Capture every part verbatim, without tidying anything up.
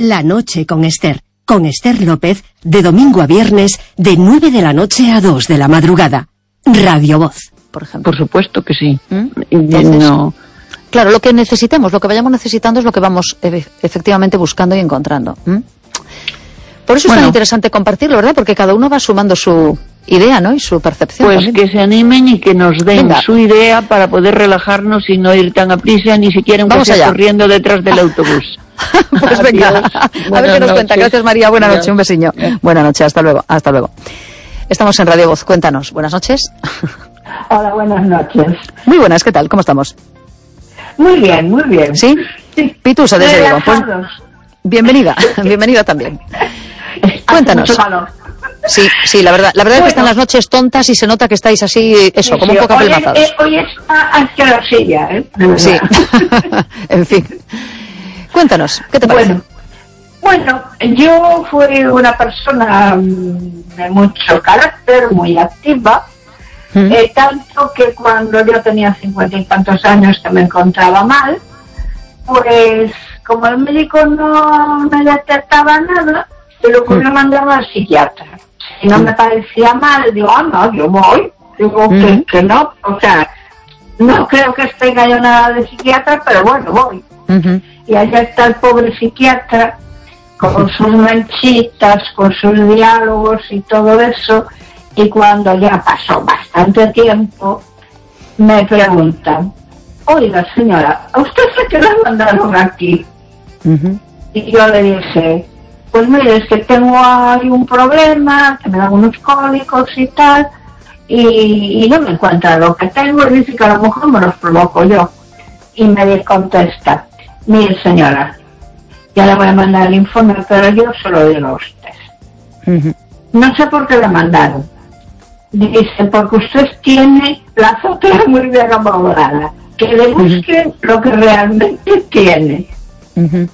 La noche con Esther. Con Esther López, de domingo a viernes, de nueve de la noche a dos de la madrugada. Radio Voz. Por ejemplo. Por supuesto que sí. ¿Mm? Entonces, no. Claro, lo que necesitemos, lo que vayamos necesitando es lo que vamos e- efectivamente buscando y encontrando. ¿Mm? Por eso es Bueno. tan interesante compartirlo, ¿verdad? Porque cada uno va sumando su idea, ¿no? Y su percepción. Pues también. que se animen y que nos den Venga. su idea para poder relajarnos y no ir tan a prisa, ni siquiera aunque Vamos sea allá. corriendo detrás del autobús. Pues venga, Adiós. a ver Buenas qué nos cuenta. noches. Gracias, María. Buenas Adiós. noches, un besiño. Buenas noches, hasta luego, hasta luego. Estamos en Radio Voz, cuéntanos. Buenas noches. Hola, buenas noches. Muy buenas, ¿qué tal? ¿Cómo estamos? Muy bien, muy bien. ¿Sí? Sí. Pitusa, desde Vigo. Pues, Relajados. bienvenida, bienvenida también. Hace Cuéntanos. mucho calor. Sí, sí, la verdad, la verdad es que Bueno. están las noches tontas y se nota que estáis así, eso, Sí, como sí, un poco hoy, apelmazados. eh, hoy está asquerosilla, ¿eh? De verdad. Sí, en fin. Cuéntanos, ¿qué te parece? Bueno, bueno, yo fui una persona mm, de mucho carácter, muy activa, ¿Mm? eh, tanto que cuando yo tenía cincuenta y tantos años que me encontraba mal, pues como el médico no me detectaba nada, se lo ocurrió mandarme al psiquiatra. Si no me parecía mal, digo, ah, no, yo voy. Digo que, Ujú. que no, o sea, no creo que tenga yo nada de psiquiatra, pero bueno, voy. Ujú. Y allá está el pobre psiquiatra con sus manchitas, con sus diálogos y todo eso, y cuando ya pasó bastante tiempo, me preguntan, oiga señora, ¿a usted se qué la mandaron aquí? Ujú. Y yo le dije, pues mire, es que tengo ahí un problema, que me dan unos cólicos y tal, y, y no me encuentra lo que tengo, y dice que a lo mejor me los provoco yo. Y me contesta, mire señora, ya le voy a mandar el informe, pero yo se lo digo a usted. Ujú. No sé por qué le mandaron. Dice, porque usted tiene la azotea muy bien amoblada, que le busquen lo que realmente tiene. Ujú.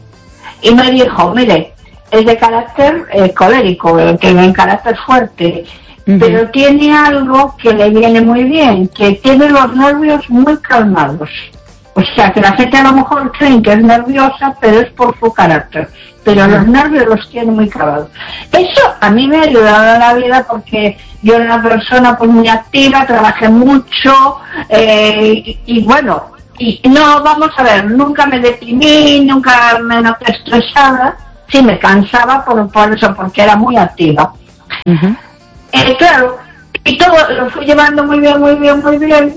Y me dijo, mire, es de carácter eh, colérico, eh, que en carácter fuerte, Ujú. pero tiene algo que le viene muy bien, que tiene los nervios muy calmados. O sea, que la gente a lo mejor cree que es nerviosa, pero es por su carácter. Pero los nervios los tiene muy calmados. Eso a mí me ha ayudado en la vida porque yo era una persona pues muy activa, trabajé mucho, eh, y, y bueno, y no, vamos a ver, nunca me deprimí, nunca me noté estresada. Sí, me cansaba por, por eso, porque era muy activa. Ujú. Eh, claro, y todo lo fui llevando muy bien, muy bien, muy bien,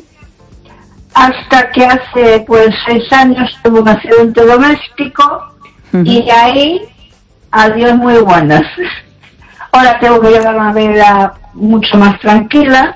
hasta que hace pues seis años tuve un accidente doméstico. Ujú. Y de ahí, adiós muy buenas. Ahora tengo que llevar una vida mucho más tranquila,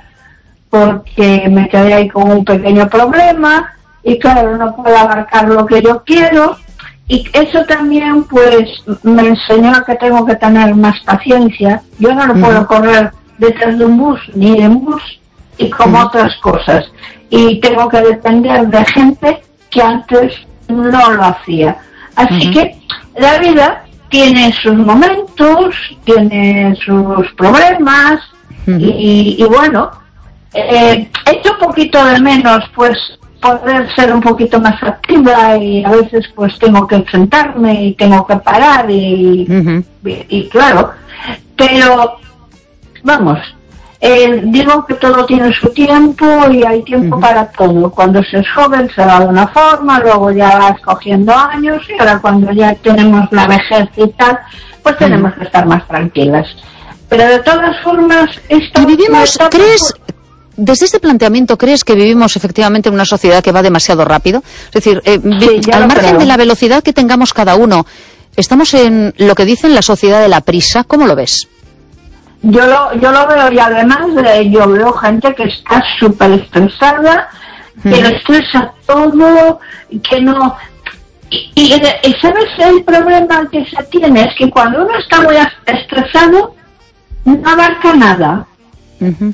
porque me quedé ahí con un pequeño problema, y claro, no puedo abarcar lo que yo quiero, y eso también pues me enseñó a que tengo que tener más paciencia. Yo no lo puedo Ujú. correr detrás de un bus, ni de un bus, y como Ujú. otras cosas. Y tengo que depender de gente que antes no lo hacía. Así Ujú. que la vida tiene sus momentos, tiene sus problemas, Ujú. y, y bueno, eh, echo un poquito de menos pues poder ser un poquito más activa, y a veces pues tengo que sentarme y tengo que parar y, Ujú. y, y claro, pero vamos, eh, digo que todo tiene su tiempo y hay tiempo Ujú. para todo. Cuando se es joven se va de una forma, luego ya vas cogiendo años, y ahora cuando ya tenemos la vejez y tal, pues tenemos que estar más tranquilas. Pero de todas formas, esto Y vivimos, esta- ¿crees, desde este planteamiento, crees que vivimos efectivamente en una sociedad que va demasiado rápido? Es decir, eh, vi- Sí, ya al lo margen creo. de la velocidad que tengamos cada uno, ¿estamos en lo que dicen la sociedad de la prisa? ¿Cómo lo ves? Yo lo, yo lo veo, y además eh, yo veo gente que está súper estresada, que Ujú. le estresa todo, que no... Y, y, y ¿sabes el problema que se tiene? Es que cuando uno está muy estresado, no abarca nada. Ujú.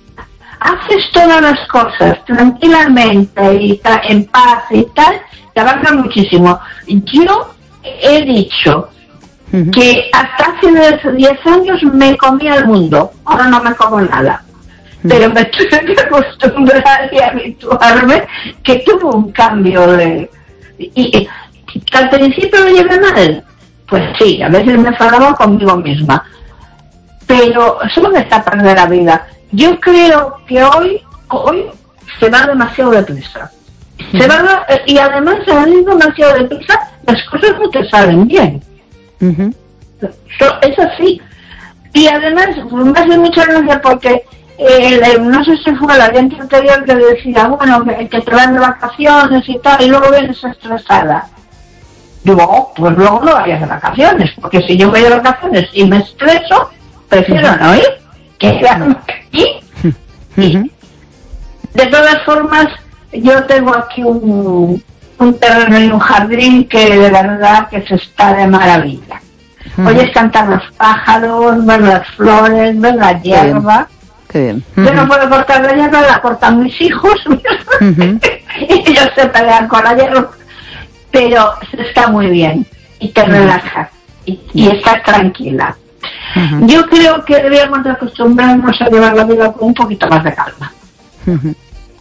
Haces todas las cosas tranquilamente y ta- en paz y tal, te abarca muchísimo. Yo he dicho Ujú. que hasta hace diez años me comía el mundo, ahora no me como nada. Pero me tuve que acostumbrar y habituarme, que tuvo un cambio de... Y, y, y al principio lo llevé mal, pues sí, a veces me enfadaba conmigo misma. Pero son etapas de la vida. Yo creo que hoy, hoy se va demasiado deprisa. Se va, y además se va demasiado deprisa, las cosas no te salen bien. Uh-huh. Es así. Y además me hace mucha gracia porque eh, no sé si fue la gente anterior que decía, bueno, que, que te van de vacaciones y tal, y luego vienes estresada. Digo, oh, pues luego no vayas de vacaciones, porque si yo voy de vacaciones y me estreso, prefiero uh-huh. no ir, que quedarme aquí. Uh-huh. De todas formas, yo tengo aquí un, un terreno y un jardín que de verdad que se está de maravilla. Uh-huh. Oyes cantar los pájaros, ver las flores, ver la hierba. Qué bien. Uh-huh. Yo no puedo cortar la hierba, la cortan mis hijos. Uh-huh. Y ellos se pelean con la hierba. Pero está muy bien y te uh-huh. relajas y, y estás tranquila. Uh-huh. Yo creo que debíamos de acostumbrarnos a llevar la vida con un poquito más de calma. Uh-huh.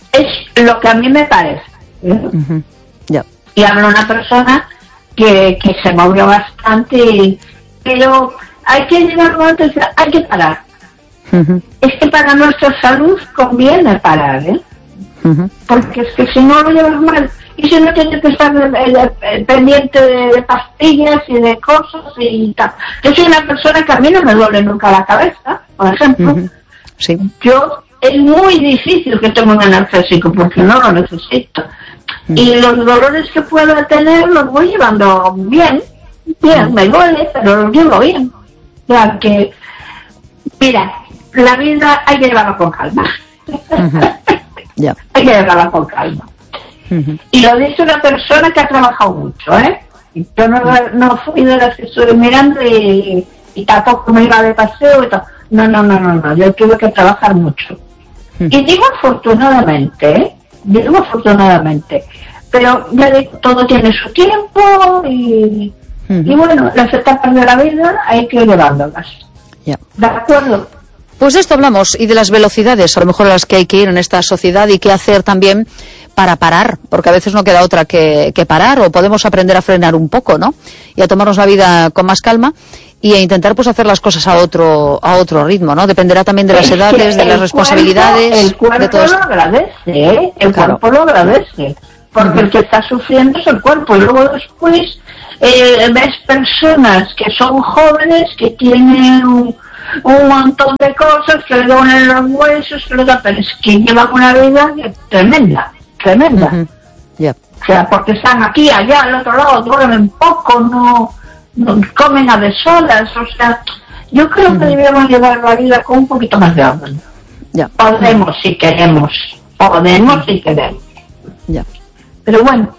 Es lo que a mí me parece. ¿eh? Uh-huh. Yeah. Y hablo una persona que, que se movió bastante, y, pero hay que llegar antes, hay que parar. Uh-huh. Es que para nuestra salud conviene parar, ¿eh? Uh-huh. Porque es que si no lo llevas mal, y si no tienes que estar pendiente de, de pastillas y de cosas y tal. Yo soy una persona que a mí no me duele nunca la cabeza, por ejemplo. Uh-huh. Sí. Yo, es muy difícil que tome un analgésico porque no lo necesito. Uh-huh. Y los dolores que puedo tener los voy llevando bien, bien, uh-huh. me duele, pero los llevo bien. O sea que, mira, la vida hay que llevarla con calma. Uh-huh. Yeah. Hay que llevarla con calma. Uh-huh. Y lo dice una persona que ha trabajado mucho, ¿eh? Yo no, no fui de las que estuve mirando y, y tampoco me iba de paseo y todo. No, no, no, no, no. Yo tuve que trabajar mucho. Uh-huh. Y digo afortunadamente, ¿eh? Digo afortunadamente. Pero ya digo, todo tiene su tiempo y, uh-huh. y bueno, las etapas de la vida hay que ir llevándolas. Yeah. ¿De acuerdo? Pues de esto hablamos y de las velocidades, a lo mejor a las que hay que ir en esta sociedad y qué hacer también para parar, porque a veces no queda otra que, que parar, o podemos aprender a frenar un poco, ¿no? Y a tomarnos la vida con más calma y a intentar pues hacer las cosas a otro a otro ritmo, ¿no? Dependerá también de las edades, de las responsabilidades, cuerpo, el cuerpo de todo esto. Lo agradece, ¿eh? El claro. cuerpo lo agradece, porque uh-huh. el que está sufriendo es el cuerpo, y luego después eh, ves personas que son jóvenes, que tienen un, un montón de cosas, que le duelen los huesos, que le da, pero es que llevan una vida tremenda. Tremenda. Uh-huh. Yep. O sea, porque están aquí, allá, al otro lado, duermen poco, no, no comen a deshoras, o sea, yo creo uh-huh. que debemos llevar la vida con un poquito más de orden. Yep. Podemos uh-huh. si queremos, podemos uh-huh. si queremos. Yep. Pero bueno,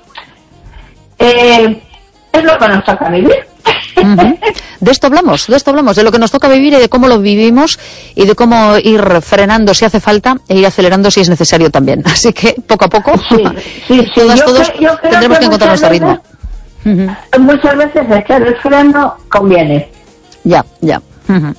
eh, es lo que nos toca vivir. Uh-huh. De esto hablamos, de esto hablamos, de lo que nos toca vivir y de cómo lo vivimos y de cómo ir frenando si hace falta e ir acelerando si es necesario también. Así que poco a poco, sí, sí, sí. todas, yo todos creo, yo creo tendremos que, que encontrar nuestro veces, ritmo. Uh-huh. Muchas veces echar el freno conviene. Ya, ya. Uh-huh.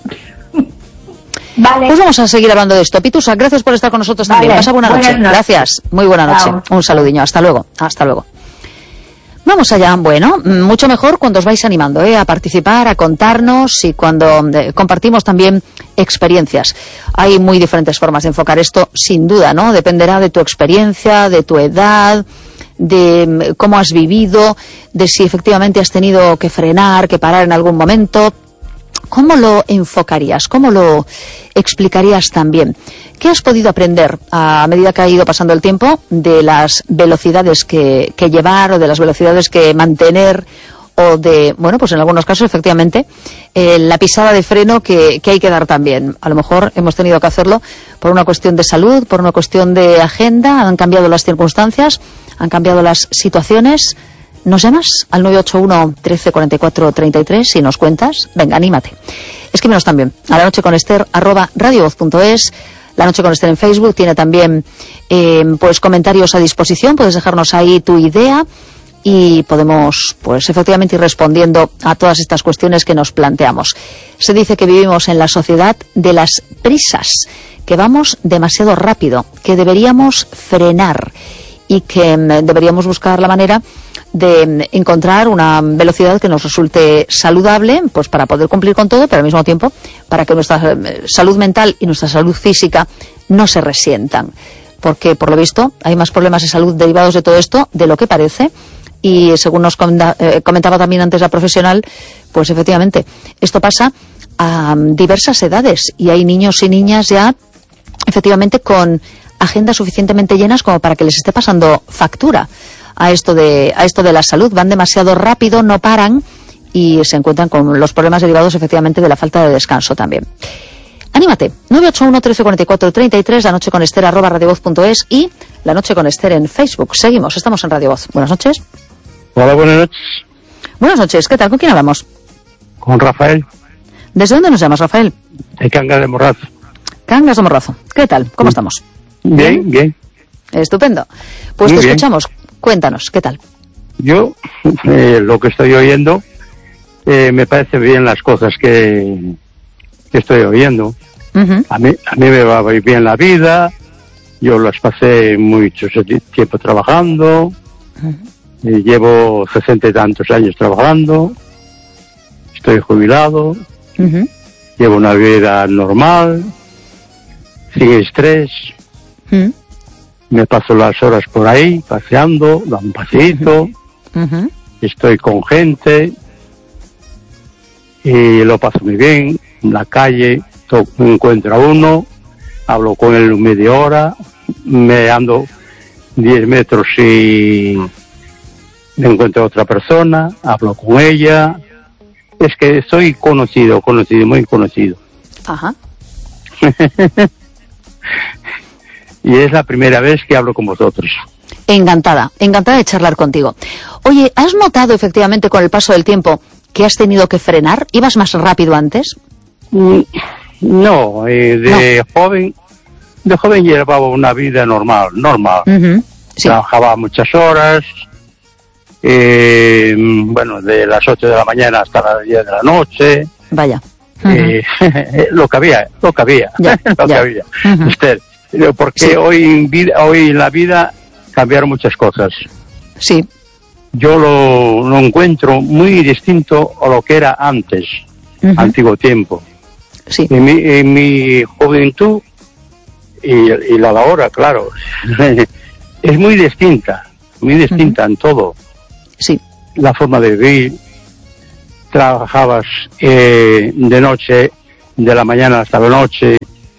Vale. Pues vamos a seguir hablando de esto. Pitusa, gracias por estar con nosotros también. Vale. Pasa buena noche. Buenas Gracias. Muy buena noche. Chao. Un saludiño. Hasta luego. Hasta luego. Vamos allá. Bueno, mucho mejor cuando os vais animando, ¿eh? A participar, a contarnos y cuando eh, compartimos también experiencias. Hay muy diferentes formas de enfocar esto, sin duda, ¿no? Dependerá de tu experiencia, de tu edad, de cómo has vivido, de si efectivamente has tenido que frenar, que parar en algún momento. ¿Cómo lo enfocarías? ¿Cómo lo explicarías también? ¿Qué has podido aprender a medida que ha ido pasando el tiempo de las velocidades que, que llevar o de las velocidades que mantener o de, bueno, pues en algunos casos efectivamente eh, la pisada de freno que, que hay que dar también? A lo mejor hemos tenido que hacerlo por una cuestión de salud, por una cuestión de agenda, han cambiado las circunstancias, han cambiado las situaciones. ¿Nos llamas al nueve ocho uno, trece, cuarenta y cuatro, treinta y tres y nos cuentas? Venga, anímate. Escríbenos también a la noche con Esther arroba radiovoz punto es. La Noche con Esther en Facebook tiene también eh, pues comentarios a disposición. Puedes dejarnos ahí tu idea y podemos pues efectivamente ir respondiendo a todas estas cuestiones que nos planteamos. Se dice que vivimos en la sociedad de las prisas, que vamos demasiado rápido, que deberíamos frenar y que mm, deberíamos buscar la manera de encontrar una velocidad que nos resulte saludable, pues para poder cumplir con todo, pero al mismo tiempo para que nuestra salud mental y nuestra salud física no se resientan. Porque, por lo visto, hay más problemas de salud derivados de todo esto de lo que parece. Y según nos comentaba también antes la profesional, pues efectivamente, esto pasa a diversas edades. Y hay niños y niñas ya, efectivamente, con agendas suficientemente llenas como para que les esté pasando factura a esto de a esto de la salud. Van demasiado rápido, no paran y se encuentran con los problemas derivados efectivamente de la falta de descanso también. Anímate, nueve ocho uno, trece cuarenta y cuatro, treinta y tres, la noche con Ester arroba radiovoz punto es y la noche con Ester en Facebook. Seguimos, estamos en Radio Voz. Buenas noches. Hola, buenas noches. Buenas noches, ¿qué tal? ¿Con quién hablamos? Con Rafael. ¿Desde dónde nos llamas, Rafael? De Cangas de Morrazo. Cangas de Morrazo. ¿Qué tal? ¿Cómo estamos? Bien, bien. Estupendo. Pues Muy te bien. escuchamos. Cuéntanos, ¿qué tal? Yo, eh, lo que estoy oyendo, eh, me parece bien las cosas que, que estoy oyendo. Uh-huh. A mí, a mí me va bien la vida, yo las pasé mucho tiempo trabajando, Uh-huh. eh, llevo sesenta y tantos años trabajando, estoy jubilado, Uh-huh. llevo una vida normal, sin estrés, Uh-huh. me paso las horas por ahí, paseando, dando un paseíto, Uh-huh. estoy con gente y lo paso muy bien, en la calle, to- me encuentro a uno, hablo con él media hora, me ando diez metros y me encuentro a otra persona, hablo con ella, es que soy conocido, conocido, muy conocido. Ajá. Y es la primera vez que hablo con vosotros. Encantada, encantada de charlar contigo. Oye, ¿has notado efectivamente con el paso del tiempo que has tenido que frenar? ¿Ibas más rápido antes? Mm, No, eh, de joven, de joven llevaba una vida normal, normal. Uh-huh. Sí. Trabajaba muchas horas, eh, bueno, de las ocho de la mañana hasta las diez de la noche, Vaya. Uh-huh. eh, lo que había, lo que había, Ya, lo ya. que había. Uh-huh. Esther, pero porque Sí. hoy en vida, hoy en la vida cambiaron muchas cosas. Sí. Yo lo, lo encuentro muy distinto a lo que era antes, Uh-huh. antiguo tiempo. Sí. En mi, en mi juventud y, y la de ahora, claro, es muy distinta, muy distinta uh-huh. en todo. Sí. La forma de vivir, trabajabas eh, de noche, de la mañana hasta la noche,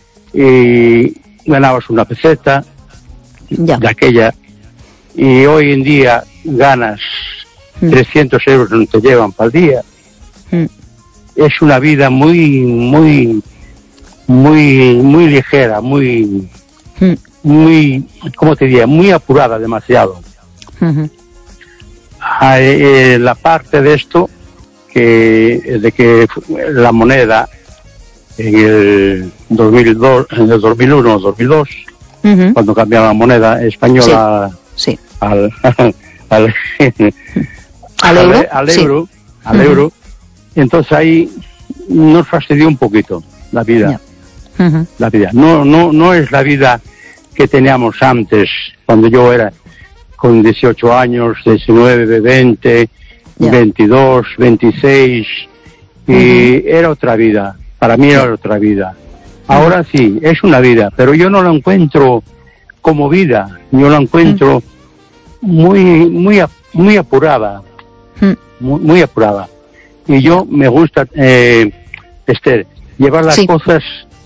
y ganabas una peseta Ya. de aquella, y hoy en día ganas Mm. trescientos euros no te llevan para el día. Mm. Es una vida muy, muy, muy, muy ligera, muy, Mm. muy, ¿cómo te diría? Muy apurada demasiado. Uh-huh. Ah, eh, la parte de esto, que de que la moneda en el dos mil dos, en el dos mil uno, dos mil dos, Uh-huh. cuando cambiaron la moneda española Sí. al, al, ¿Al euro? al, al Sí. euro, al Uh-huh. euro, entonces ahí nos fastidió un poquito la vida. Ya. Uh-huh. La vida. No, no, no es la vida que teníamos antes, cuando yo era con dieciocho años, diecinueve, veinte, Ya. veintidós, veintiséis, y Ujú. era otra vida. Para mí era otra vida. Ahora sí, es una vida, pero yo no la encuentro como vida. Yo la encuentro muy, muy, ap- muy apurada, Mm. muy, muy apurada. Y yo me gusta, eh, Esther, llevar las Sí. cosas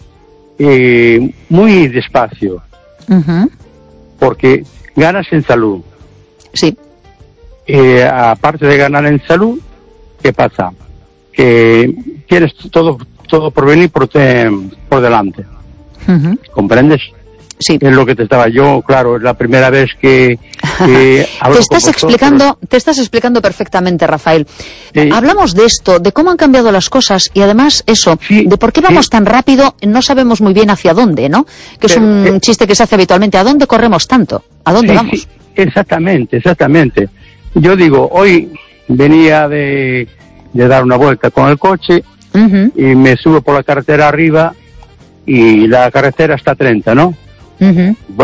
eh, muy despacio, Uh-huh. porque ganas en salud. Sí. Eh, aparte de ganar en salud, ¿qué pasa? Que tienes todo todo por venir por, te- por delante. Uh-huh. ¿Comprendes? Sí. Es lo que te estaba yo, claro, es la primera vez que, que hablo Te con estás vosotros. explicando, te estás explicando perfectamente, Rafael. Sí. Hablamos de esto, de cómo han cambiado las cosas y además eso, Sí, de por qué vamos sí. tan rápido, no sabemos muy bien hacia dónde, ¿no? Que es Pero, un eh, chiste que se hace habitualmente. ¿A dónde corremos tanto? ¿A dónde Sí, vamos? sí, exactamente, exactamente. Yo digo, hoy venía de, de dar una vuelta con el coche Ujú, y me subo por la carretera arriba y la carretera está a treinta, ¿no? ujú. Bueno,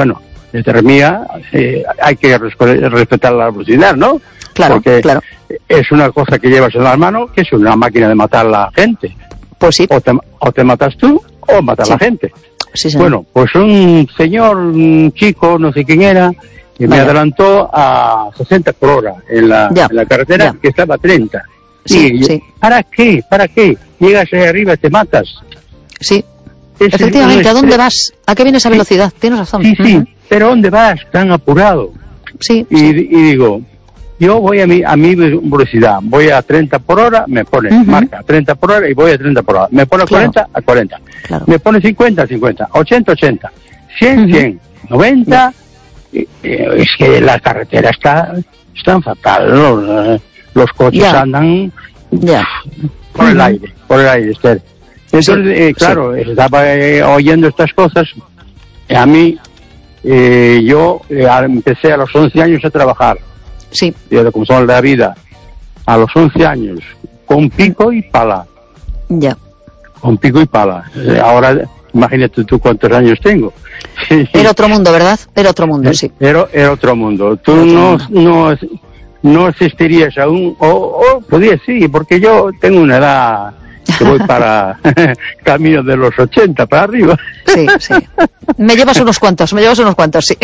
detrás mía, eh, hay que respetar la velocidad, ¿no? Claro, porque claro. Es una cosa que llevas en las manos, que es una máquina de matar a la gente. Pues sí. O te, o te matas tú, o matas sí. a la gente. Sí, señor. Bueno, pues un señor, un chico, no sé quién era, que me adelantó a sesenta por hora en la, en la carretera, ya. que estaba a treinta. Sí, y yo, sí. ¿para qué? ¿Para qué? Llegas ahí arriba y te matas. Sí. Es Efectivamente, ¿a dónde vas? ¿A qué viene esa velocidad? Sí. Tienes razón. Sí, sí, uh-huh. pero ¿dónde vas? Tan apurado. Sí. Y, sí. y digo, yo voy a mi, a mi velocidad, voy a treinta por hora, me pone, uh-huh. marca treinta por hora y voy a treinta por hora. Me pone a claro. cuarenta, a cuarenta. Claro. Me pone cincuenta, cincuenta, ochenta, ochenta, cien, uh-huh. cien, noventa. Y, y, es que la carretera está, están fatal, los, los coches ya. andan ya. por uh-huh. el aire, por el aire, Esther. Entonces, sí, eh, claro, sí. estaba eh, oyendo estas cosas. A mí, eh, yo eh, empecé a los once años a trabajar. Sí. De como son la vida. A los once años, con pico y pala. Ya. Con pico y pala. Eh, ahora, imagínate tú cuántos años tengo. Era otro mundo, ¿verdad? Era otro mundo, sí. Era, era otro mundo. Tú otro no, mundo. no, no asistirías a un... O, o podías, sí, porque yo tengo una edad... que voy para camino de los ochenta para arriba. Sí, sí. Me llevas unos cuantos, me llevas unos cuantos, sí.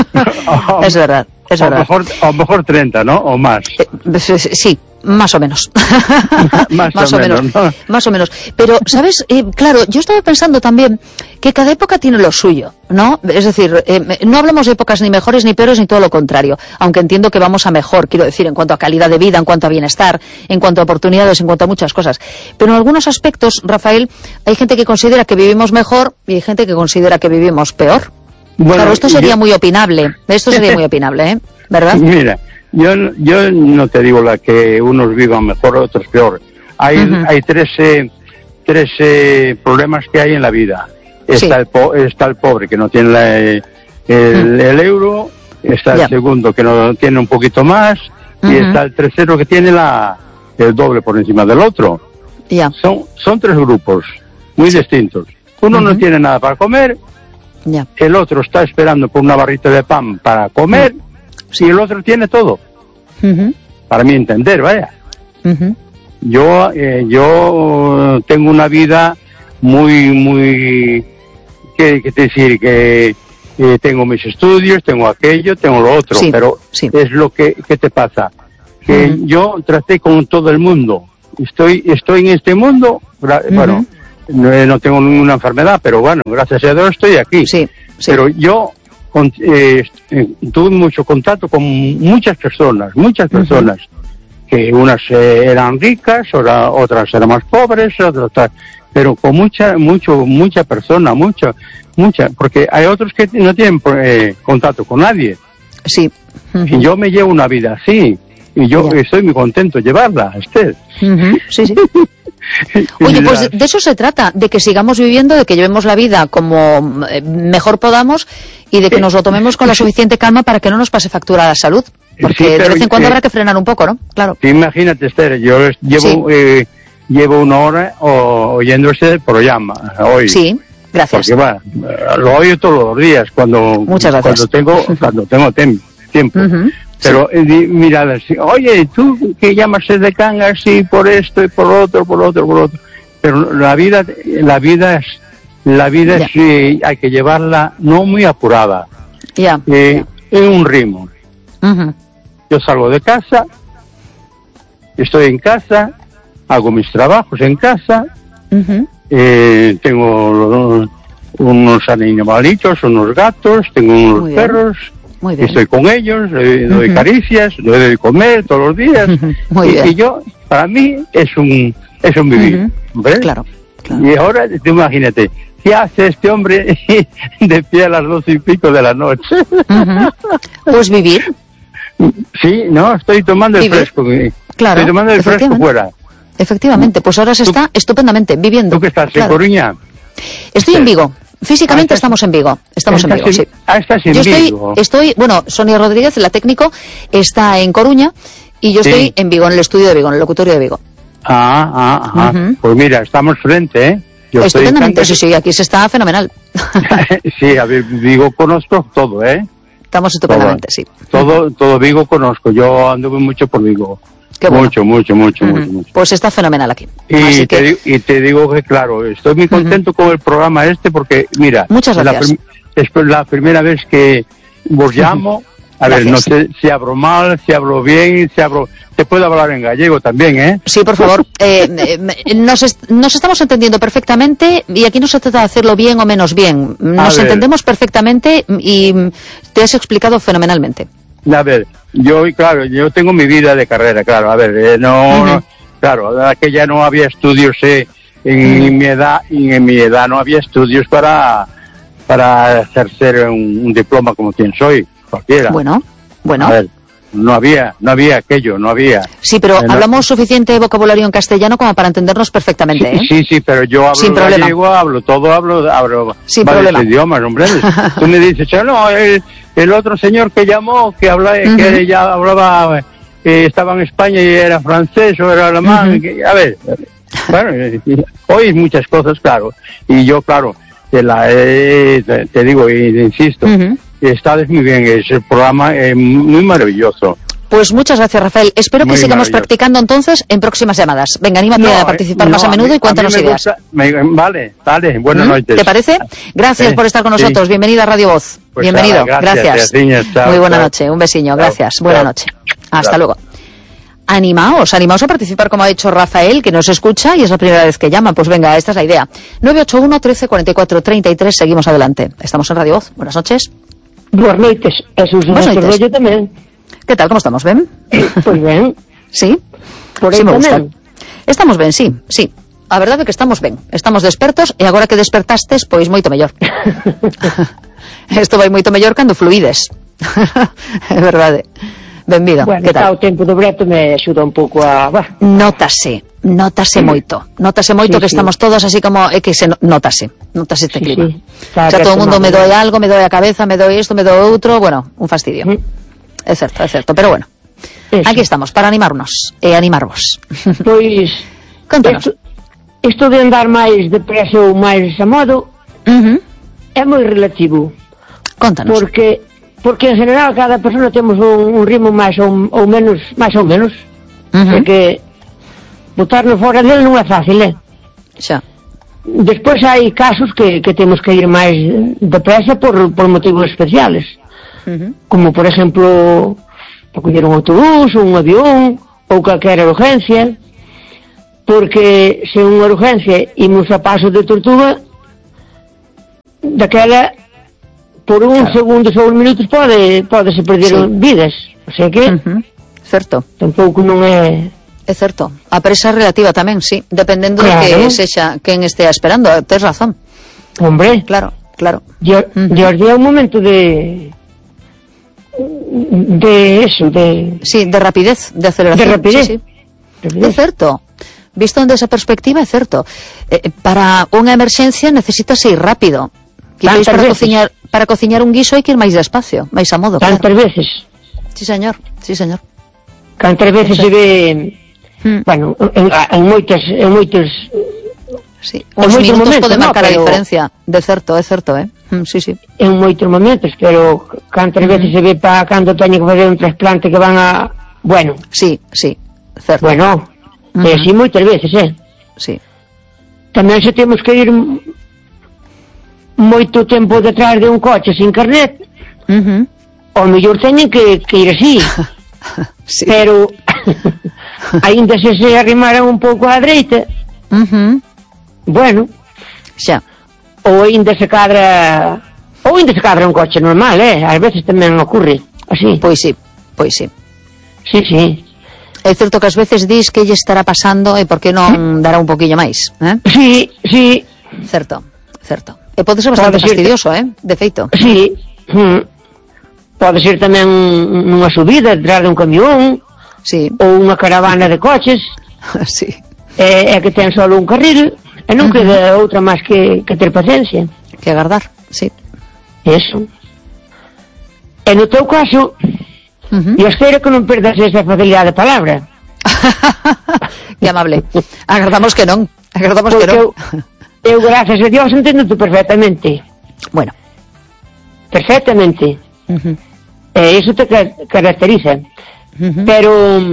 Oh, es verdad, es o verdad. Mejor, o mejor treinta, ¿no? O más. Eh, sí, más o menos. más, más o, o menos, menos. ¿no? Más o menos. Pero, ¿sabes? Eh, claro, yo estaba pensando también que cada época tiene lo suyo, ¿no? Es decir, eh, no hablamos de épocas ni mejores ni peores ni todo lo contrario, aunque entiendo que vamos a mejor, quiero decir, en cuanto a calidad de vida, en cuanto a bienestar, en cuanto a oportunidades, en cuanto a muchas cosas. Pero en algunos aspectos, Rafael, hay gente que considera que vivimos mejor y hay gente que considera que vivimos peor. Bueno, claro, esto sería yo... muy opinable, esto sería muy opinable, ¿eh? ¿Verdad? Mira, yo, yo no te digo la que unos vivan mejor, otros peor. Hay, uh-huh. hay tres, eh, tres eh, problemas que hay en la vida. Está, sí. el po- está el pobre que no tiene la, el, uh-huh. el euro, está yeah. el segundo que no tiene un poquito más, uh-huh. y está el tercero que tiene la, el doble por encima del otro. Yeah. Son, son tres grupos muy sí. distintos. Uno uh-huh. no tiene nada para comer, yeah. el otro está esperando por una barrita de pan para comer, uh-huh. y el otro tiene todo. Uh-huh. Para mi entender, vaya. Uh-huh. Yo, eh, yo tengo una vida muy, muy... ¿Qué, qué te decir? Que eh, tengo mis estudios, tengo aquello, tengo lo otro, sí, pero sí. es lo que, que te pasa. Que uh-huh. yo traté con todo el mundo. Estoy, estoy en este mundo, gra- uh-huh. bueno, no, no tengo ninguna enfermedad, pero bueno, gracias a Dios estoy aquí. Sí, sí. Pero yo con, eh, tuve mucho contacto con muchas personas, muchas personas, uh-huh. que unas eh, eran ricas, ora, otras eran más pobres, otras, pero con mucha, mucho, mucha persona, mucha, mucha, porque hay otros que no tienen eh, contacto con nadie. Sí. Uh-huh. Y yo me llevo una vida así, y yo yeah. estoy muy contento de llevarla, Esther. Uh-huh. Sí, sí. Oye, pues de eso se trata, de que sigamos viviendo, de que llevemos la vida como mejor podamos y de que nos lo tomemos con la suficiente calma para que no nos pase factura a la salud. Porque sí, de vez en cuando eh, habrá que frenar un poco, ¿no? Claro. Imagínate, Esther, yo llevo, sí. eh, llevo una hora o, oyendo este programa hoy. Sí, gracias. Porque, bueno, lo oigo todos los días cuando, Muchas gracias. cuando tengo, cuando tengo tem- tiempo. Uh-huh. Pero sí. eh, mira, oye, tú que llamas de canga así por esto y por otro, por otro, por otro. Pero la vida, la vida es, la vida es, eh, hay que llevarla no muy apurada. Ya. Eh, yeah. En un ritmo. Uh-huh. Yo salgo de casa, estoy en casa, hago mis trabajos en casa, uh-huh. eh, tengo unos animalitos, unos gatos, tengo unos Muy perros. Muy bien. Estoy con ellos, les doy uh-huh. caricias, les doy de comer todos los días. Muy y, bien. y yo, para mí, es un, es un vivir. Uh-huh. ¿Ves? Claro, claro. Y ahora, tú imagínate, ¿qué hace este hombre de pie a las doce y pico de la noche? Uh-huh. Pues vivir. Sí, no, estoy tomando el vivir. fresco. Claro. Estoy tomando el fresco fuera. Efectivamente, pues ahora se está ¿Tú, estupendamente viviendo. ¿Tú que estás claro. en Coruña? Estoy en Vigo. Físicamente ah, estamos en Vigo. Estamos en Vigo, en, sí. Ah, estás en yo estoy, Vigo. Estoy, bueno, Sonia Rodríguez, la técnico, está en Coruña y yo sí. estoy en Vigo, en el estudio de Vigo, en el locutorio de Vigo. Ah, ah, ah. Uh-huh. Pues mira, estamos frente, ¿eh? Yo Estupendamente, sí, sí, aquí se está fenomenal. Sí, a ver, Vigo conozco todo, ¿eh? estamos estupendamente, todo, sí. Todo, todo Vigo conozco, yo anduve mucho por Vigo. Qué bueno. Mucho, mucho, mucho, Uh-huh. mucho, mucho. Pues está fenomenal aquí. Y, Así te, que... digo, y te digo que, claro, estoy muy contento uh-huh. con el programa este porque, mira, muchas gracias. Es la, es la primera vez que vos llamo. A gracias. ver, no sé si hablo mal, si hablo bien, si hablo... Te puedo hablar en gallego también, ¿eh? Sí, por favor. Eh, eh, nos, est- nos estamos entendiendo perfectamente y aquí no se trata de hacerlo bien o menos bien. Nos entendemos perfectamente y te has explicado fenomenalmente. A ver, yo, claro, yo tengo mi vida de carrera, claro, a ver, eh, no, uh-huh. no, claro, aquella no había estudios, eh, en uh-huh. mi edad, y en mi edad no había estudios para, para ejercer un, un diploma como quien soy, cualquiera. Bueno, bueno. A ver, no había, no había aquello, no había. Sí, pero eh, no. hablamos suficiente vocabulario en castellano como para entendernos perfectamente, ¿eh? Sí, sí, sí, pero yo hablo Sin gallego, hablo todo, hablo, hablo Sin varios problema. idiomas, hombre. Tú me dices, no, el, el otro señor que llamó, que hablaba, uh-huh. que ya hablaba, eh, estaba en España y era francés o era alemán, uh-huh. que, a ver, bueno, eh, oís muchas cosas, claro, y yo, claro, te, la, eh, te, te digo y te insisto, uh-huh. está muy bien, es el programa eh, muy maravilloso. Pues muchas gracias, Rafael. Espero que Muy sigamos practicando entonces en próximas llamadas. Venga, anímate no, a participar no, más a menudo a mí, y cuéntanos me ideas. Gusta, me, vale, vale, buenas ¿Mm? noches. ¿Te parece? Gracias sí, por estar con nosotros. Sí. Bienvenido a Radio Voz. Pues Bienvenido. Nada, gracias. Gracias. Niñas, chao, Muy buena chao. noche. Un besiño. Chao, gracias. chao. Buena noche. Hasta chao. luego. Animaos, animaos a participar como ha hecho Rafael, que nos escucha y es la primera vez que llama. Pues venga, esta es la idea. nueve ocho uno, trece, cuarenta y cuatro, treinta y tres. Seguimos adelante. Estamos en Radio Voz. Buenas noches. Buenas noites. Jesús Rollo tamén. ¿Qué tal? ¿Cómo estamos? ¿Ben? Pois ben. ¿Sí? Por aí sí, me tamén. gusta. Estamos ben, sí, sí. A verdade é que estamos ben. Estamos despertos e agora que despertastes, pois moito mellor. Isto vai moito mellor cando fluides. É verdade. Benvido. Bueno, que tal? O tempo do breto me axuda un pouco a... Bah. Notase, notase Sí. moito. Notase moito Sí, que sí. estamos todos así como... É que se no- notase. Notase este Sí, clima. sí. Está O sea, todo o aberto mundo mal, me doe ¿no? algo, me doe a cabeza, me doe isto, me doe outro... Bueno, un fastidio. Mm. É certo, é certo. Pero bueno, Eso. aquí estamos, para animarnos e animarvos. Pois... Contanos. Isto, isto de andar máis depresa ou máis a modo Ujú. é moi relativo. Contanos. Porque porque en general cada persona temos un, un ritmo máis ou, ou menos, máis ou menos. Ujú. Porque botarnos fora dele non é fácil, eh? Xa. Despois hai casos que, que temos que ir máis depresa por, por motivos especiales. Ujú. Como, por exemplo, para coller un autobús, un avión, ou calquera urgencia, porque se unha urgencia imos a paso de tortuga, daquela, por uns Claro. segundos ou uns minutos pode, pode se perder Sí. vidas. O sea que, Ujú. Certo. tampouco non é... É certo. A presa relativa tamén, sí. Dependendo Claro. de que sexa quen estea esperando. Tes razón. Hombre, Claro, claro. Dios, Ujú. Dios é un momento de... de eso, de... Sí, de rapidez, de aceleración. De rapidez. Sí, sí. É certo. Visto desde esa perspectiva, é certo. Eh, para unha emerxencia necesitas ir rápido. Quizáis Tantas para veces. cociñar, para cociñar un guiso hai que ir máis despacio, máis a modo. Tantas Claro. veces, Sí, señor. Sí, señor. cantas veces se ve... Mm. Bueno, en, en moitas... En moitos... Sí. En Os moitos minutos momentos, poden no, marcar a pero- diferencia. De certo, é certo, eh? Mm, sí, sí. en moitos momentos, pero cantas Ujú. veces se ve para cando teñen que fazer un trasplante que van a... Bueno, Sí, sí. Certo. bueno, Ujú. é así moitas veces, eh? Sí. Tamén se temos que ir m- moito tempo detrás de un coche sin carnet, Ujú. ao mellor teñen que, que ir así, Sí. pero aínda se se arrimaran un pouco á dereita, Ujú. bueno, Xa. ou aínda se cadra... Ou aínda se cadra un coche normal, eh? Ás veces tamén ocurre, así. Pois sí, pois sí. Sí, sí. É certo que ás veces dis que lle estará pasando e por que non dará un poquillo máis, eh? Sí, sí, Certo, certo. E pode ser bastante Pode ser que- fastidioso, eh? De feito. sí. Mm. Pode ser tamén nunha subida detrás de un camión Sí, ou unha caravana de coches, sí. é, é que ten só un carril e non queda outra máis que, que ter paciencia. Que agardar, sí. Eso. E no teu caso, Ujú. eu espero que non perdas esa facilidade de palabra. Que amable. Agardamos que non. Agardamos que Porque non. eu, eu, gracias a Dios, entendo-te perfectamente. Bueno. Perfectamente. Ujú. E iso te ca- caracteriza. Uh-huh. Pero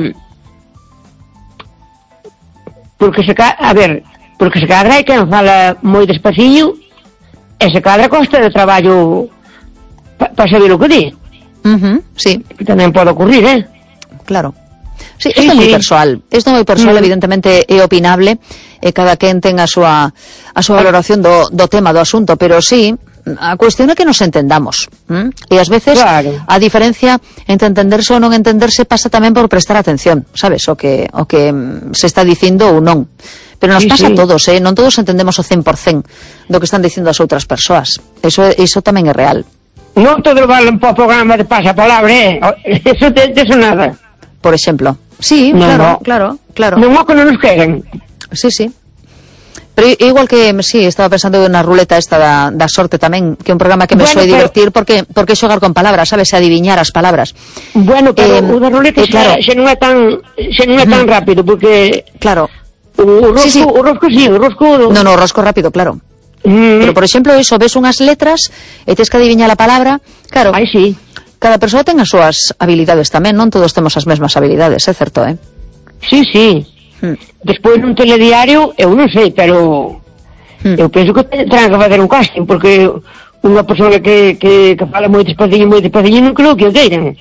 porque se ca... a ver, porque se cadra hai quen fala moi despaciño e se cadra costa de traballo para pa saber o que di. Uh-huh. Sí, Que tamén pode ocurrir, eh? claro. Sí, Sí, isto é moi sí. persoal. Isto é moi persoal, Mm. evidentemente é opinable, e cada quen ten a súa a súa valoración do, do tema, do asunto, pero sí, a cuestión é que nos entendamos. ¿m? E ás veces Claro. a diferencia entre entenderse ou non entenderse pasa tamén por prestar atención, sabes, o que o que mm, se está dicindo ou non. Pero nos Sí, pasa sí. a todos, eh? Non todos entendemos o cen por cen do que están dicindo as outras persoas. Eso iso tamén é real. Non todo vale un po' programa de pasapalabra, eh? Eso de, de eso nada. Por exemplo. Sí, No, claro, no. claro, claro. Non o que non nos queren. Sí, sí. Pero i- igual que, sí, estaba pensando na ruleta esta da, da sorte tamén, que é un programa que me Bueno, soe pero- divertir porque porque xogar con palabras, sabes, adiviñar as palabras. Bueno, pero Eh, o da roleta eh, claro. xa, xa non é tan xa non é tan rápido, porque Claro. o, o rosco, Sí, sí. o rosco sí, o rosco... No, no, rosco rápido, claro. Mm, Pero, por exemplo, iso, ves unhas letras e tes que adiviñar a palabra, claro, Ai, sí. cada persoa ten as súas habilidades tamén, non todos temos as mesmas habilidades, é certo, eh? Sí, sí. Hmm. Despois nun telediario, eu non sei, pero Hmm. eu penso que te- terán que facer un casting, porque unha persona que, que, que fala moi despaciño, moi despaciño, non creo que o queiran.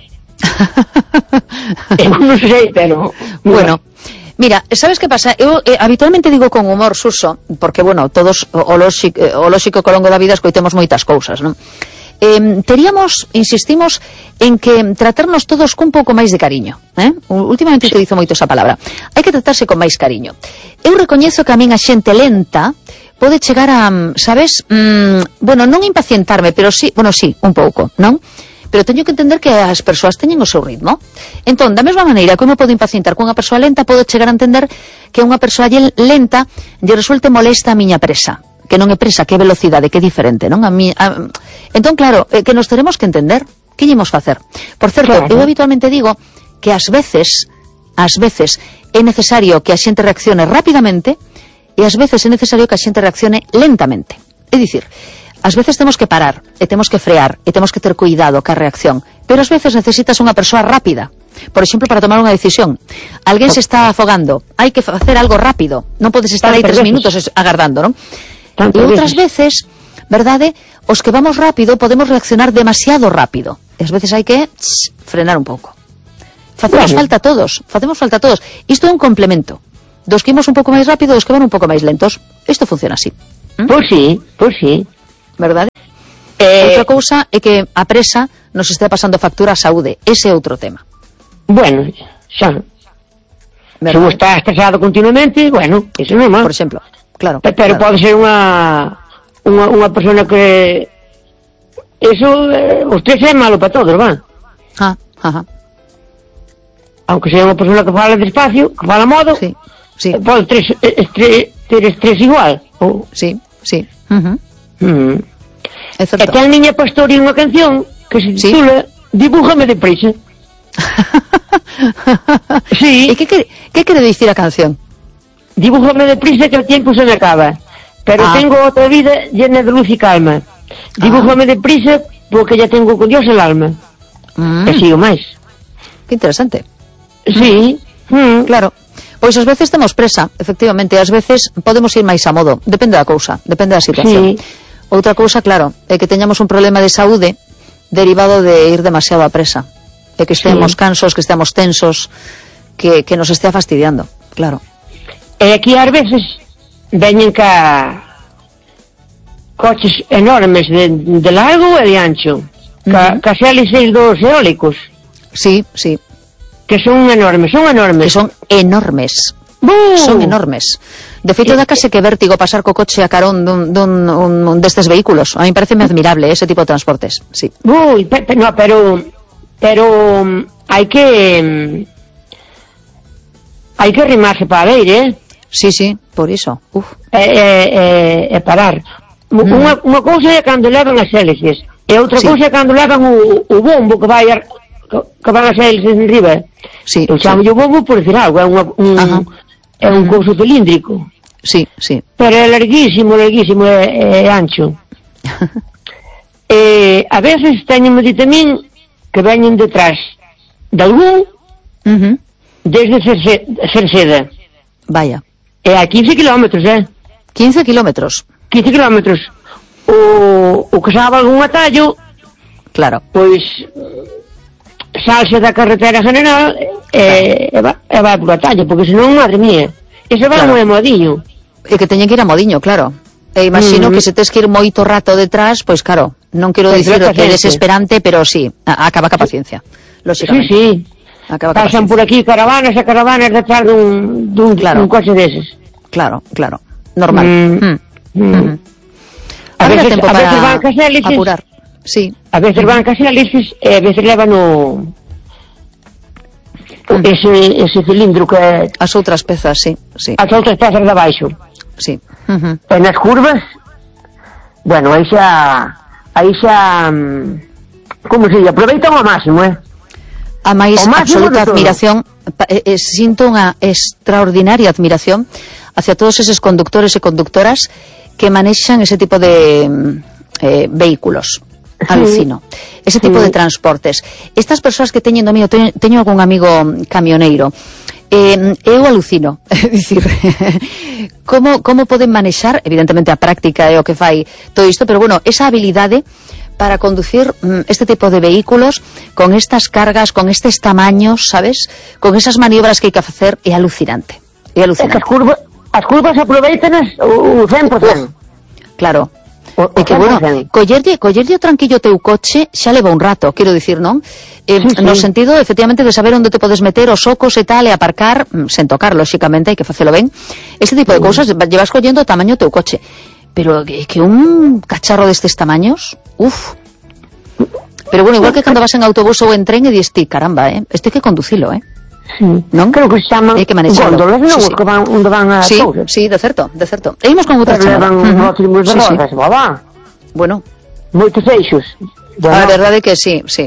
Eu non sei, pero... Bueno, mira, sabes que pasa? Eu eh, habitualmente digo con humor, Suso, porque, bueno, todos o, o, lóxico, o lóxico que ao longo da vida escoitemos moitas cousas, non? Eh, teríamos, insistimos, en que tratarnos todos cun pouco máis de cariño, eh? Últimamente utilizo moito esa palabra. Hai que tratarse con máis cariño. Eu recoñezo que a min a xente lenta pode chegar a, sabes, mm, bueno, non impacientarme, pero sí, bueno, sí, un pouco, non? Pero teño que entender que as persoas teñen o seu ritmo. Entón, da mesma maneira que eu me podo impacientar cunha persoa lenta, podo chegar a entender que unha persoa lle- lenta lle resulte molesta a miña presa. Que non é presa, que é velocidade, que é diferente, non? A mi, a... Entón, claro, eh, que nos teremos que entender. Que llemos facer? Por certo, Claro. eu habitualmente digo que ás veces, ás veces, é necesario que a xente reaccione rapidamente e ás veces é necesario que a xente reaccione lentamente. É dicir, ás veces temos que parar, e temos que frear, e temos que ter cuidado ca reacción, pero ás veces necesitas unha persoa rápida. Por exemplo, para tomar unha decisión. Alguén se está afogando, hai que facer algo rápido, non podes estar aí Tantas tres veces. minutos es- agardando, non? Tantas E outras veces. veces, verdade, os que vamos rápido podemos reaccionar demasiado rápido. E ás veces hai que tss, frenar un pouco. Facemos Bueno. falta a todos, facemos falta a todos. Isto é un complemento. Dos que imos un pouco máis rápido, dos que van un pouco máis lentos. Isto funciona así, Pois sí, pois sí. verdade? Eh, Outra cousa é que a presa nos está pasando factura á saúde. Ese é outro tema. bueno, xa. Se Verdade? un está estresado continuamente, bueno, iso non é mal. Por exemplo, claro. Pe- Pero claro. pode ser unha unha, unha persona que eso, eh, o estrés é malo para todos, va. Ah, ajá. Aunque sea unha persona que fala despacio, que fala modo, Sí, sí, eh, pode ter estrés, ter estrés igual. Ou, sí, sí. Ujú. mm. É E certo. ten Niña Pastori unha canción que se Sí. titula Dibújame deprisa. Sí. E que, que, que quere dicir a canción? Dibújame deprisa que el tiempo se me acaba. Pero Ah. tengo otra vida llena de luz y calma. Dibújame deprisa porque ya tengo con Dios el alma. Mm, E sigo máis. que interesante. Sí. Mm. Claro. Pois ás veces temos presa, efectivamente, ás veces podemos ir máis a modo, depende da cousa, depende da situación. Sí. Outra cousa, claro, é que teñamos un problema de saúde derivado de ir demasiado a presa. É que estemos Sí. cansos, que estemos tensos, que, que nos estea fastidiando, claro. E aquí ás veces veñen ca coches enormes de, de largo e de ancho. Ca, Ujú. ca hélices dos eólicos, Sí, sí, que son enormes, son enormes. que son enormes. ¡Bú! Son enormes. De feito, dá case que vértigo pasar co coche a carón dun, dun un, un destes vehículos. A mí parece admirable ese tipo de transportes, sí. Uy, pe, pe, no, pero pero mm, hai que mm, hai que rimarse para ver, eh? Sí, sí, por iso. Uf. E, e, e, e parar. Mm. Unha, unha cousa é cando levan as hélices, e outra Sí. cousa é cando levan o, o bombo que vai ar, que, que van as hélices en riba. Sí, Eu chamo sí. o bombo por decir algo, é, unha, un, Ajá. é un couso cilíndrico. Sí, sí. Pero é larguísimo, larguísimo, é, é ancho. E a veces teño dito a min que veñen detrás de algún Uh-huh. desde Cerce, Cerceda. Vaya. E a quince kilómetros, eh? quince kilómetros. quince kilómetros. O, o que sabe algún atallo, Claro. pois salse da carretera general e, e, va, e vai por atallo, porque senón, madre mía, ese vai Claro. moi modillo. E que teñen que ir a modiño, claro. E imagino Mm. que se tes que ir moito rato detrás, pois claro, non quero Pois dicir leva que é paciencia. desesperante, pero sí, a- acaba ca paciencia. Sí, Lógicamente. sí. Acaba ca Pasan paciencia. por aquí caravanas e caravanas detrás dun, dun, Claro. dun coche deses. Claro, claro. Normal. Mm. Mm. Mm. Ujú. A Habrá veces, tempo a veces para van cas hélices, apurar. Sí. a veces van cas hélices e a veces levan o Mm. ese, ese cilindro que é As outras pezas, sí, sí, as outras pezas de abaixo. sí. Ujú. E nas curvas, bueno, aí xa aí xa mm, como se dice, aproveitan ao máximo, eh? A máis O máximo absoluta de todo. admiración, pa- eh, eh, sinto unha extraordinaria admiración hacia todos eses conductores e conductoras que manexan ese tipo de mm, eh, vehículos. Alucino. Ese tipo Sí. de transportes. Estas persoas que teñen domínio, teño, teño algún amigo camioneiro, eh, eu alucino. É dicir, como, como poden manexar, evidentemente a práctica é o que fai todo isto, pero bueno, esa habilidade para conducir mm, este tipo de vehículos con estas cargas, con estes tamaños, sabes? Con esas maniobras que hai que facer, é alucinante. É É que alucinante. as curvas, as curvas aproveitanas o cen por cento. Claro. O, É que, bueno, collerlle, collerlle o tranquillo teu coche xa leva un rato, quero dicir, non? Eh, Sí, sí. No sentido, efectivamente, de saber onde te podes meter os socos e tal, e aparcar, mm, sen tocar, lóxicamente, hai que facelo ben. Ese tipo de cousas, llevas collendo o tamaño teu coche. Pero que, que un cacharro destes tamaños, uf. Pero bueno, igual que cando vas en autobús ou en tren e dis ti, caramba, eh, este hai que conducilo, eh? Sí. Non? Creo que se chaman Hai que manexalo. góndolas, non? Sí, Os sí. que van, onde van as Sí, cousas. sí, de certo, de certo. E imos con outra Pero chamada. levan Ujú. rótulos de Sí, sí. rodas, babá. Bueno, Moitos eixos. Bueno, a verdade é que sí, sí.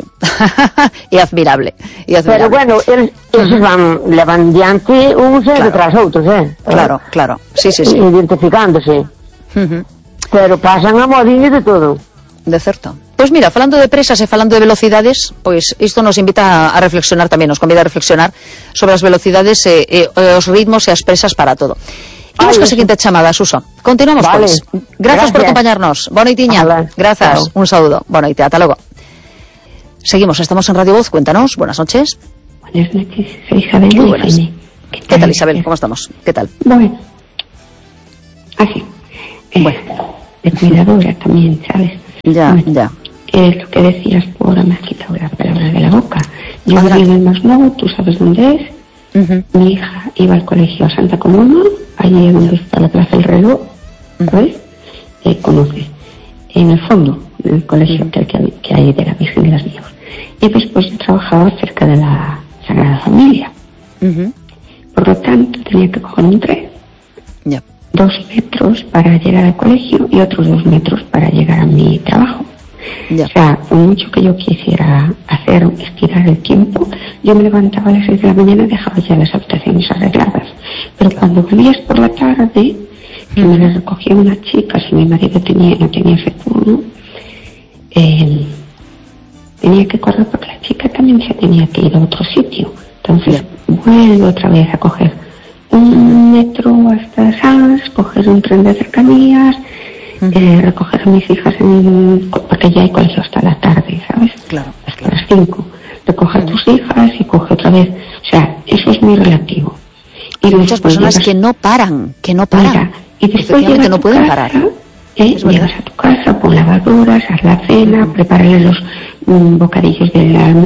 É admirable. É admirable. pero bueno, eles, eles van, levan diante uns e Claro. detrás outros, eh? Claro, claro. Sí, sí, sí. Identificándose. Ujú. Pero pasan a modinha de todo. De certo. Pois mira, falando de presas e falando de velocidades, pois isto nos invita a reflexionar tamén, nos convida a reflexionar sobre as velocidades e, e, e os ritmos e as presas para todo. Imos Ai, ca eso. seguinte chamada, Suso. Continuamos, Vale. pois. Grazas por Gracias. acompañarnos. Boa noitiña. Hala. Grazas. Chao. Un saúdo. Boa noite. Ata logo. Seguimos, estamos en Radio Voz. Cuéntanos. Buenas noches. Buenas noches, soy Isabel. Muy de buenas. Jaime. ¿Qué tal, Isabel? ¿Cómo estamos? ¿Qué tal? Bueno, así. Eh, Bueno. De cuidadora también, ¿sabes? Ya, Bueno, ya. eh, lo que decías, por ahora me has quitado las palabras de la boca. Yo Adelante. vivo en el Masnou, tú sabes dónde es. Ujú. Mi hija iba al colegio a Santa Comuna, allí donde está la Plaza del Reloj, ¿sabes? Eh, conoces. En el fondo del colegio que, que, que hay de la Virgen de las Nieves. Y después yo trabajaba cerca de la Sagrada Familia. Ujú. Por lo tanto, tenía que coger un tren, Ya. dos metros para llegar al colegio y otros dos metros para llegar a mi trabajo. Ya. O sea, por mucho que yo quisiera hacer, estirar el tiempo, yo me levantaba a las seis de la mañana y dejaba ya las habitaciones arregladas. Pero cuando volvías por la tarde, que me las recogía una chica, si mi marido tenía, no tenía ese turno, eh, tenía que correr porque la chica también se tenía que ir a otro sitio. Entonces vuelvo otra vez a coger un metro hasta Sans, coger un tren de cercanías, eh, recoger a mis hijas en, porque ya hay colegio hasta la tarde, ¿sabes? Claro, Hasta las cinco. Recoger a tus hijas y coge otra vez. O sea, eso es muy relativo. Y Hay muchas después personas llegas- que no paran, que no paran. Mira, y después Efectivamente, llegas no a tu pueden casa, parar. ¿eh? Es verdad. Llegas a tu casa, pon lavadoras, haz la cena, prepárale los mm, bocadillos del almuerzo